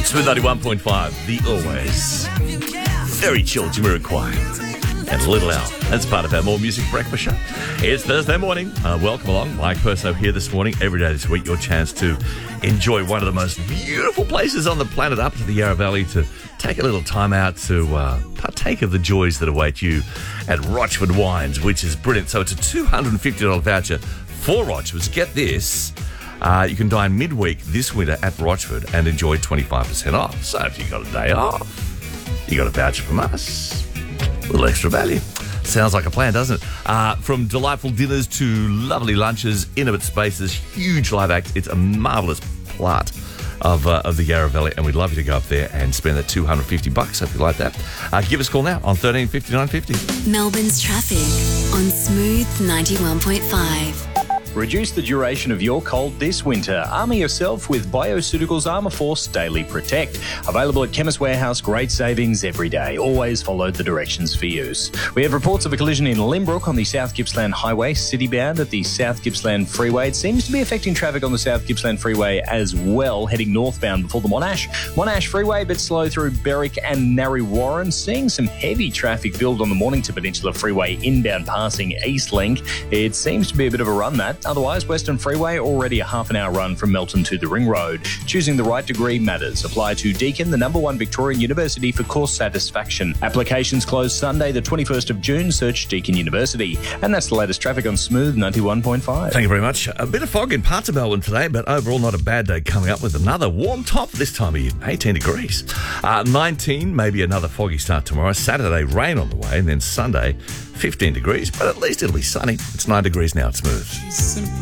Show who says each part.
Speaker 1: Smooth 91.5, the always very chill Jamiroquai and Little Al. That's part of our More Music Breakfast show. It's Thursday morning. Welcome along. Mike Perso here this morning. Every day this week, your chance to enjoy one of the most beautiful places on the planet, up to the Yarra Valley, to take a little time out to partake of the joys that await you at Rochford Wines, which is brilliant. So it's a $250 voucher for Rochford. Get this. You can dine midweek this winter at Rochford and enjoy 25% off. So if you've got a day off, you got a voucher from us. A little extra value. Sounds like a plan, doesn't it? From delightful dinners to lovely lunches, intimate spaces, huge live acts. It's a marvellous part of the Yarra Valley, and we'd love you to go up there and spend that $250 if you like that. Give us a call now on 1350 950.
Speaker 2: Melbourne's traffic on Smooth 91.5.
Speaker 3: Reduce the duration of your cold this winter. Armour yourself with Bioceuticals Armour Force Daily Protect. Available at Chemist Warehouse. Great savings every day. Always follow the directions for use. We have reports of a collision in Limbrook on the South Gippsland Highway, citybound at the South Gippsland Freeway. It seems to be affecting traffic on the South Gippsland Freeway as well, heading northbound before the Monash Freeway, but slow through Berwick and Narre Warren. Seeing some heavy traffic build on the Mornington Peninsula Freeway inbound passing Eastlink. It seems to be a bit of a run, that. Otherwise, Western Freeway already a half an hour run from Melton to the Ring Road. Choosing the right degree matters. Apply to Deakin, the #1 Victorian university for course satisfaction. Applications close Sunday, the 21st of June. Search Deakin University. And that's the latest traffic on Smooth 91.5.
Speaker 1: Thank you very much. A bit of fog in parts of Melbourne today, but overall not a bad day coming up with another warm top this time of year, 18 degrees. 19, maybe another foggy start tomorrow. Saturday, rain on the way, and then Sunday, 15 degrees, but at least it'll be sunny. It's 9 degrees now at Smooth.